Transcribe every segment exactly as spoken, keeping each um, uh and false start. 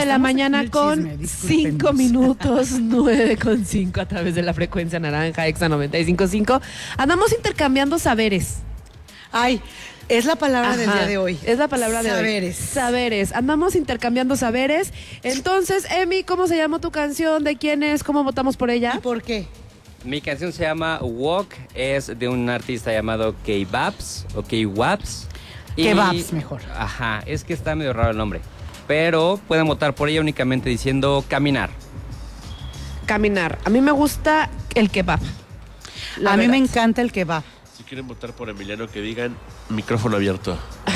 de la mañana con chisme, cinco discúlpenos. minutos, nueve con cinco a través de la frecuencia naranja, Exa noventa y cinco punto cinco. Andamos intercambiando saberes. Ay, es la palabra del Ajá, día de hoy. Es la palabra de Saberes. hoy. Saberes. Andamos intercambiando saberes. Entonces, Emi, ¿cómo se llama tu canción? ¿De quién es? ¿Cómo votamos por ¿Y ella? por qué? Mi canción se llama Walk, es de un artista llamado K-Babs o K-Waps. Y- Kebabs, mejor. Ajá, es que está medio raro el nombre. Pero pueden votar por ella únicamente diciendo caminar. Caminar. A mí me gusta el kebab. La A mí me verdad. encanta el kebab. Si quieren votar por Emiliano, que digan micrófono abierto.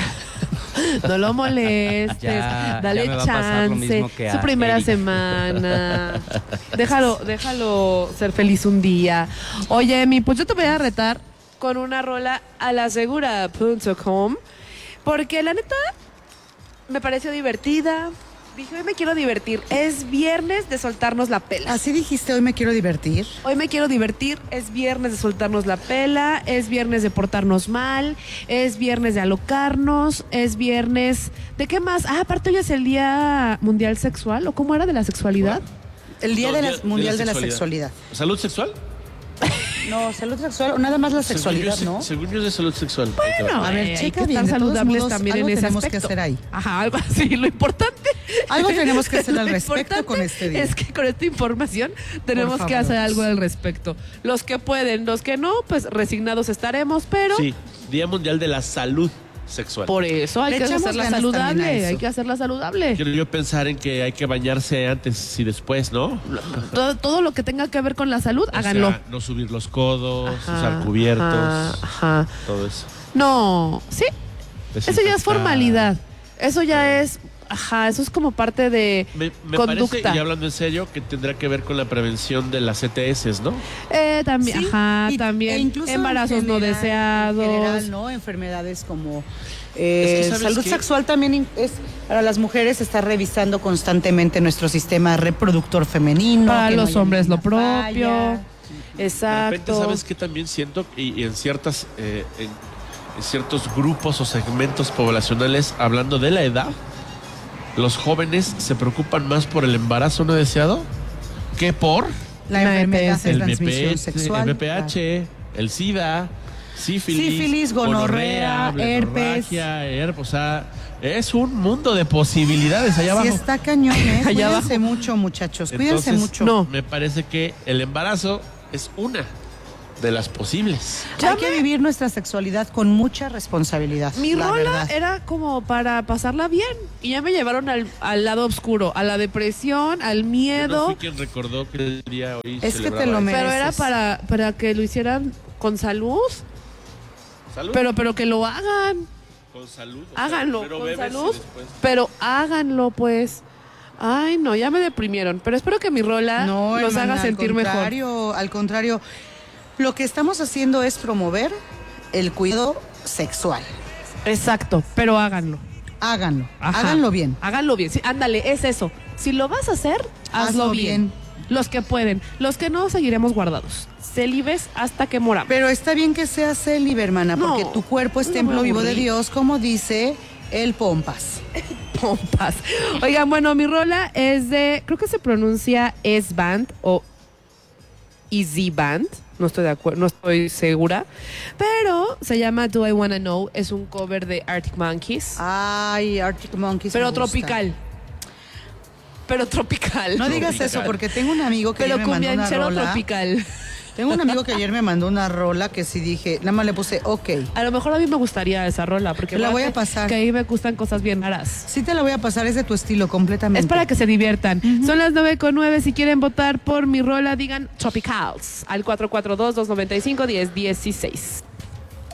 No lo molestes, Ya, dale ya me va a pasar lo chance. mismo que Su a primera Erika. semana. Déjalo, déjalo ser feliz un día. Oye, Emi, pues yo te voy a retar con una rola a la segura punto com porque la neta me pareció divertida. Dije, hoy me quiero divertir. Es viernes de soltarnos la pela. Así dijiste, hoy me quiero divertir. Hoy me quiero divertir, es viernes de soltarnos la pela, es viernes de portarnos mal, es viernes de alocarnos, es viernes... ¿De qué más? Ah, aparte hoy es el Día Mundial Sexual, ¿o cómo era de la sexualidad? El Día No, de la, Día de Mundial la de la Sexualidad. Sexualidad. ¿Salud sexual? No, salud sexual, o nada más la sexualidad, según yo, ¿no? se- Según yo es de salud sexual. Ahí te va. Bueno, A ver, eh, checa hay que bien, estar de todos saludables modos, también algo en ese tenemos que aspecto. hacer ahí. Ajá, algo así, lo importante... Algo tenemos que hacer al lo respecto importante con este día. Es que con esta información tenemos Por que favor. hacer algo al respecto. Los que pueden, los que no, pues resignados estaremos, pero... Sí, Día Mundial de la Salud Sexual. Por eso hay Le que echamos hacerla ganas también a saludable, eso. hay que hacerla saludable. Quiero yo pensar en que hay que bañarse antes y después, ¿no? Todo, todo lo que tenga que ver con la salud, O háganlo. sea, no subir los codos, Ajá, usar cubiertos, ajá, ajá. todo eso. No, sí, eso ya es Desinfectar. formalidad. Eso ya es, ajá, eso es como parte de Me, me conducta. parece, y hablando en serio, que tendrá que ver con la prevención de las E T S, ¿no? Eh, también, Sí, ajá, y- también e incluso embarazos en no general- deseados. En general, ¿no? Enfermedades como eh, Es que, ¿sabes salud qué? sexual también in- es para las mujeres, está revisando constantemente nuestro sistema reproductor femenino. Para que no los haya hombres lo ninguna propio. falla. De repente, Exacto. ¿sabes qué también siento? Y, y en ciertas, eh, en, en ciertos grupos o segmentos poblacionales, hablando de la edad, los jóvenes se preocupan más por el embarazo no deseado que por La La enfermedad E P S. de el transmisión V P- sexual. el V P H, el SIDA, sífilis, Sífilis, gonorrea, herpes. herpes, o sea, es un mundo de posibilidades allá Sí abajo. está cañón, ¿eh? Allá Cuídense abajo. mucho, muchachos. Cuídense Entonces, mucho. No. Me parece que el embarazo es una de las posibles. Ya Hay que me- vivir nuestra sexualidad con mucha responsabilidad. Mi la rola verdad. era como para pasarla bien y ya me llevaron al, al lado oscuro, a la depresión, al Yo no miedo, fui quien recordó que el día hoy Es que te celebraba lo eso. mereces. pero era para, para que lo hicieran con salud, ¿Salud? pero, pero que lo hagan, Con salud. o sea, háganlo primero con bebes y salud, después- pero háganlo pues. Ay, no, ya me deprimieron, pero espero que mi rola No, los hermana, haga sentir al mejor. contrario, Al contrario, lo que estamos haciendo es promover el cuidado sexual. Exacto, pero háganlo. Háganlo, Ajá. háganlo bien. Háganlo bien. Sí, ándale, es eso. Si lo vas a hacer, hazlo, Hazlo bien. bien. Los que pueden. Los que no, seguiremos guardados. Celibes hasta que moramos. Pero está bien que seas célibe, hermana, No, porque tu cuerpo es no templo me vivo de aburrí. Dios, como dice el Pompas. Pompas. Oigan, bueno, mi rola es de, creo que se pronuncia S-Band o Easy Band. No estoy de acuerdo, no estoy segura. Pero se llama Do I Wanna Know. Es un cover de Arctic Monkeys. Ay, Arctic Monkeys. pero me gusta. tropical. Pero tropical. No digas eso, porque tengo un amigo que Pero ayer me mandó una cumbianchero rola. tropical. Tengo un amigo que ayer me mandó una rola que sí dije, nada más le puse ok. A lo mejor a mí me gustaría esa rola, porque Te la voy a fíjate pasar. que a mí me gustan cosas bien raras. Sí te la voy a pasar, es de tu estilo completamente. Es para que se diviertan. Son las nueve con nueve. Si quieren votar por mi rola, digan Tropicals al cuatro cuatro dos, dos nueve cinco, uno cero uno seis.